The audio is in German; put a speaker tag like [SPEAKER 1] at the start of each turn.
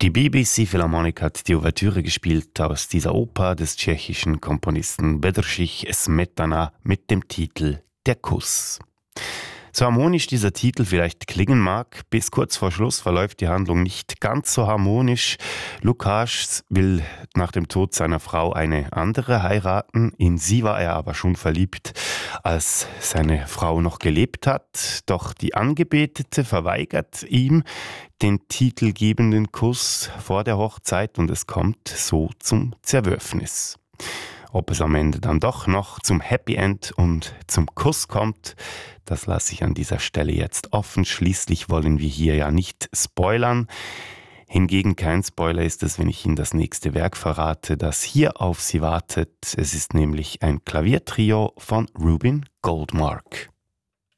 [SPEAKER 1] Die BBC Philharmonic hat die Ouvertüre gespielt aus dieser Oper des tschechischen Komponisten Bedřich Smetana mit dem Titel Der Kuss. So harmonisch dieser Titel vielleicht klingen mag, bis kurz vor Schluss verläuft die Handlung nicht ganz so harmonisch. Lukáš will nach dem Tod seiner Frau eine andere heiraten. In sie war er aber schon verliebt, als seine Frau noch gelebt hat. Doch die Angebetete verweigert ihm den titelgebenden Kuss vor der Hochzeit und es kommt so zum Zerwürfnis. Ob es am Ende dann doch noch zum Happy End und zum Kuss kommt, das lasse ich an dieser Stelle jetzt offen. Schließlich wollen wir hier ja nicht spoilern. Hingegen kein Spoiler ist es, wenn ich Ihnen das nächste Werk verrate, das hier auf Sie wartet. Es ist nämlich ein Klaviertrio von Rubin Goldmark.